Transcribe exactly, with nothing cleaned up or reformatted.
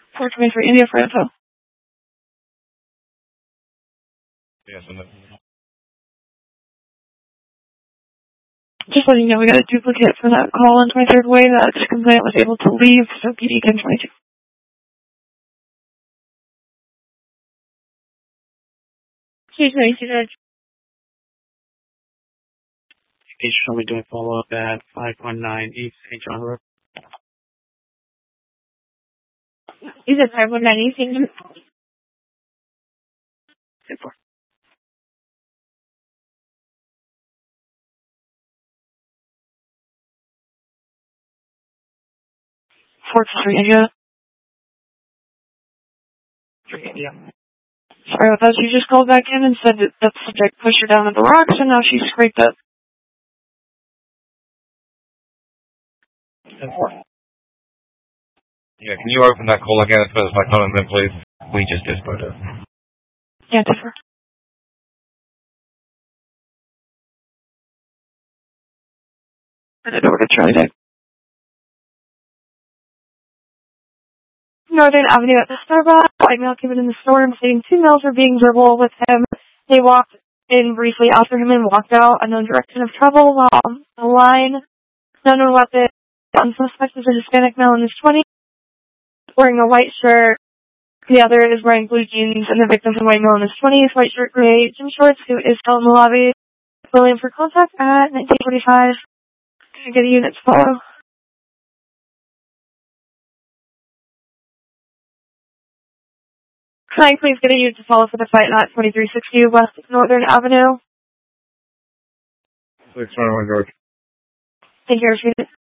four twenty-three India for info. Yes, and Just letting you know, we got a duplicate for that call on twenty-third Way. That complainant was able to leave, so P D ten twenty-two. Please no, you see that. H show me doing follow up at five one nine East Saint John Road. You said five one nine East Saint John? four. four three India. three India. Sorry about that. She just called back in and said that the subject pushed her down at the rocks, and now she's scraped up. ten four. yeah, can you open that call again as far as my comment then, please? We just disposed of. Yeah, differ. And then over to Charlie Day. Northern Avenue at the Starbucks. White male came in the store and stating two males were being verbal with him. They walked in briefly after him and walked out unknown direction of travel while on the line. No known weapon. One suspect is a Hispanic male in his twenties, wearing a white shirt. The other is wearing blue jeans, and the victim's a white male in his twenties, white shirt, gray gym shorts, who is still in the lobby. William for contact at nineteen forty-five. Can I get a unit to follow? Can I please get a unit to follow for the fight at twenty-three sixty West Northern Avenue? six twenty-one, George. Thank you, Rashida.